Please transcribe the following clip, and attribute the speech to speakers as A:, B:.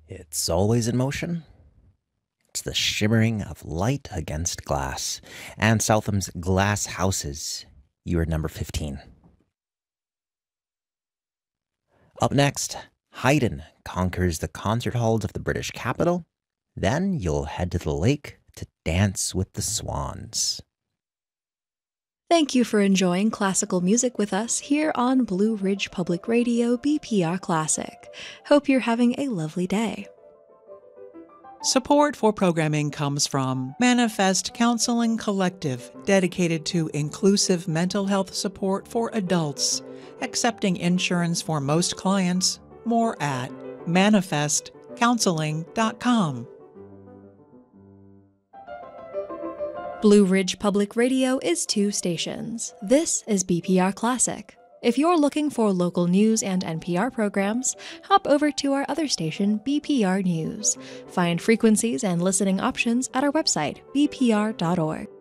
A: It's always in motion. It's the shimmering of light against glass. And Southam's Glass Houses. You are number 15. Up next, Haydn conquers the concert halls of the British capital. Then you'll head to the lake to dance with the swans.
B: Thank you for enjoying classical music with us here on Blue Ridge Public Radio BPR Classic. Hope you're having a lovely day.
C: Support for programming comes from Manifest Counseling Collective, dedicated to inclusive mental health support for adults, accepting insurance for most clients. More at manifestcounseling.com.
B: Blue Ridge Public Radio is 2 stations. This is BPR Classic. If you're looking for local news and NPR programs, hop over to our other station, BPR News. Find frequencies and listening options at our website, bpr.org.